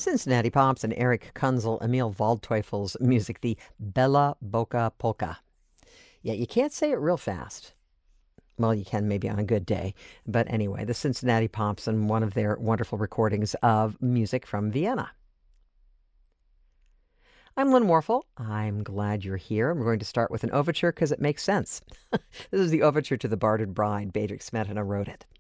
Cincinnati Pops and Eric Kunzel, Emil Waldteufel's music, the Bella Bocca Polka. Yeah, you can't say it real fast. Well, you can maybe on a good day. But anyway, the Cincinnati Pops and one of their wonderful recordings of music from Vienna. I'm Lynn Warfel. I'm glad you're here. I'm going to start with an overture because it makes sense. This is the overture to The Bartered Bride. Bedřich Smetana wrote it.